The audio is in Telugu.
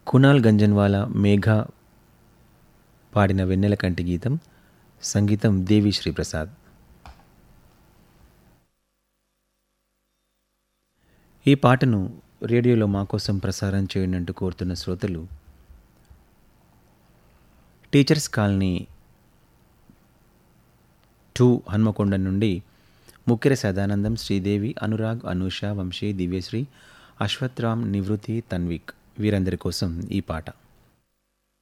కునాల్ గంజన్వాలా, మేఘ పాడిన వెన్నెల కంటి గీతం. సంగీతం దేవి శ్రీప్రసాద్. ఈ పాటను రేడియోలో మా కోసం ప్రసారం చేయండి కోరుతున్న శ్రోతలు టీచర్స్ కాలనీ 2 హన్మకొండ నుండి ముక్కెర సదానందం, శ్రీదేవి, అనురాగ్, అనూష, వంశీ, దివ్యశ్రీ, అశ్వత్థరామ్, నివృత్తి, తన్విక్ వీరందరి కోసం ఈ పాట.